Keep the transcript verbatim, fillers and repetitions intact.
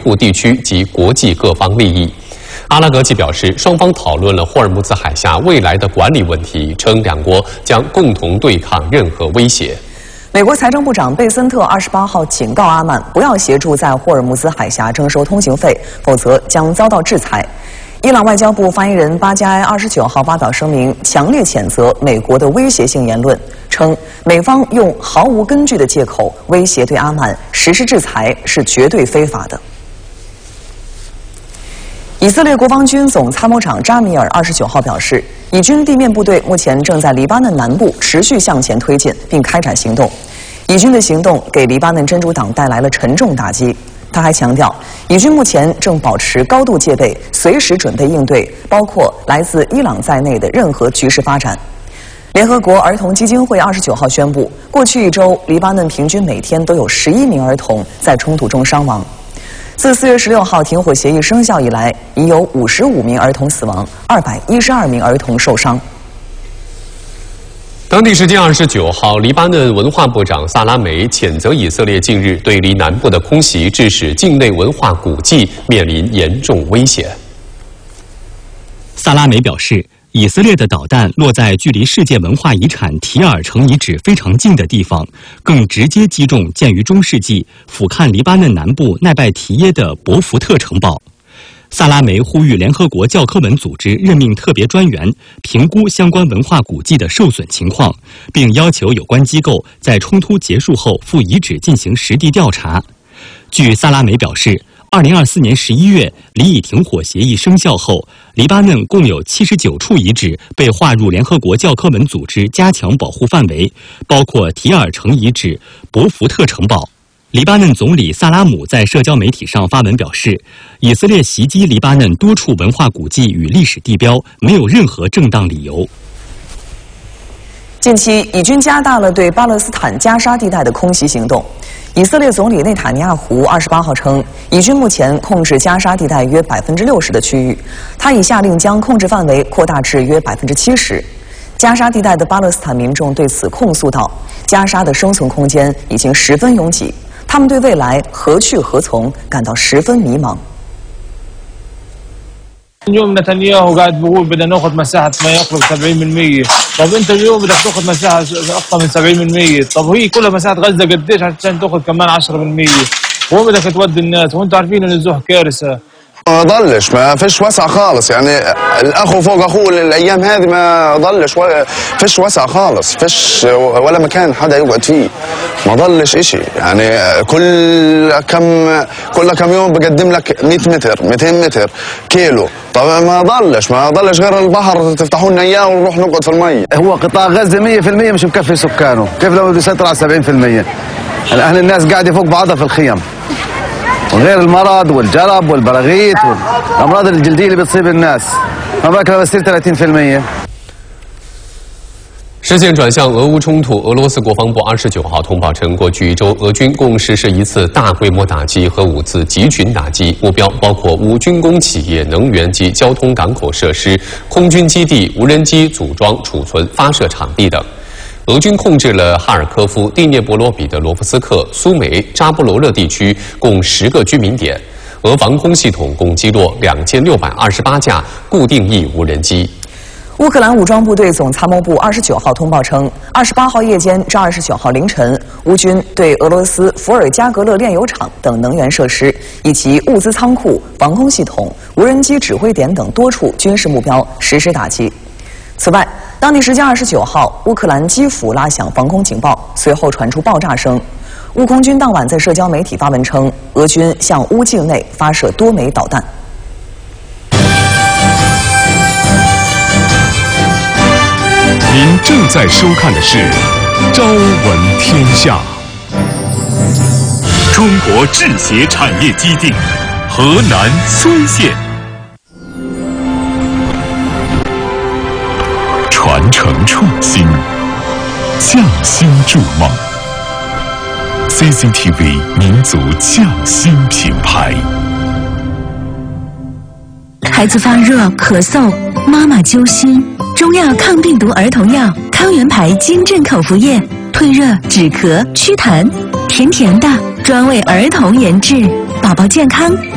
护地区及国际各方利益。阿拉格季表示，双方讨论了霍尔木兹海峡未来的管理问题，称两国将共同对抗任何威胁。 美国财政部长贝森特二十八号警告阿曼，不要协助在霍尔木兹海峡征收通行费，否则将遭到制裁。伊朗外交部发言人巴加埃二十九号发表声明，强烈谴责美国的威胁性言论，称美方用毫无根据的借口威胁对阿曼实施制裁是绝对非法的。以色列国防军总参谋长扎米尔二十九号表示，以军地面部队目前正在黎巴嫩南部持续向前推进，并开展行动。以军的行动给黎巴嫩真主党带来了沉重打击。他还强调，以军目前正保持高度戒备，随时准备应对包括来自伊朗在内的任何局势发展。联合国儿童基金会二十九号宣布，过去一周，黎巴嫩平均每天都有十一名儿童在冲突中伤亡。自四月十六号停火协议生效以来，已有五十五名儿童死亡，二百一十二名儿童受伤。 当地时间二十九号，黎巴嫩文化部长萨拉梅谴责以色列近日对黎南部的空袭，致使境内文化古迹面临严重危险。 萨拉梅表示，以色列的导弹落在距离世界文化遗产提尔城遗址非常近的地方，更直接击中建于中世纪、俯瞰黎巴嫩南部奈拜提耶的博福特城堡。萨拉梅呼吁联合国教科文组织任命特别专员，评估相关文化古迹的受损情况，并要求有关机构在冲突结束后赴遗址进行实地调查。据萨拉梅表示，二零二四年十一月，黎以停火协议生效后，黎巴嫩共有七十九处遗址被划入联合国教科文组织加强保护范围，包括提尔城遗址、博福特城堡。黎巴嫩总理萨拉姆在社交媒体上发文表示，以色列袭击黎巴嫩多处文化古迹与历史地标没有任何正当理由。 近期，以军加大了对巴勒斯坦加沙地带的空袭行动。以色列总理内塔尼亚胡二十八号称，以军目前控制加沙地带约百分之六十的区域，他已下令将控制范围扩大至约百分之七十。加沙地带的巴勒斯坦民众对此控诉道，加沙的生存空间已经十分拥挤，他们对未来何去何从感到十分迷茫。 اليوم نتنياهو قاعد بيقول بدنا ناخذ مساحه ما يقرب سبعين بالمئة، طب انت اليوم بدك تاخذ مساحه اكثر من سبعين بالمئة، طب هي كلها مساحه غزه قديش عشان تاخذ كمان عشرة بالمئة؟ وين بدك تودي الناس؟ وانتم عارفين ان الزح كارثه. ما ضلش ما فيش وسع خالص، يعني الاخو فوق اخوه الايام هذه ما ضلش ولا فيش وسع خالص، فيش ولا مكان حدا يقعد فيه، ما ضلش اشي، يعني كل كم كل كم يوم بقدم لك مئة متر مئتين متر كيلو، طب ما ضلش ما ضلش غير البحر تفتحوا لنا اياه ونروح نقعد في المي. هو قطاع غزه مية بالمية مش مكفي سكانه، كيف لو بده يسيطر على سبعين بالمئة؟ الان الناس قاعده فوق بعضها في الخيم. وغير المرض والجرب والبراغيث والامراض الجلديه اللي بتصيب الناس، ما بالك لو بتصير ثلاثين بالمئة。 视线转向俄乌冲突，俄罗斯国防部二十九号通报称，过去一周，俄军共实施一次大规模打击和五次集群打击，目标包括无军工企业、能源及交通港口设施、空军基地、无人机组装、储存、发射场地等。俄军控制了哈尔科夫、第聂伯罗彼得罗夫斯克、苏梅、扎波罗热地区共十个居民点。俄防空系统共击落两千六百二十八架固定翼无人机。 乌克兰武装部队总参谋部二十九号通报称，二十八号夜间至二十九号凌晨，乌军对俄罗斯伏尔加格勒炼油厂等能源设施以及物资仓库、防空系统、无人机指挥点等多处军事目标实施打击。此外，当地时间二十九号，乌克兰基辅拉响防空警报，随后传出爆炸声。乌空军当晚在社交媒体发文称，俄军向乌境内发射多枚导弹。 您正在收看的是《朝闻天下》。中国制鞋产业基地，河南嵩县。传承创新，匠心筑梦。C C T V 民族匠心品牌。 孩子发热、咳嗽，妈妈揪心。中药抗病毒儿童药康源牌金镇口服液，退热、止咳、祛痰，甜甜的，专为儿童研制，宝宝健康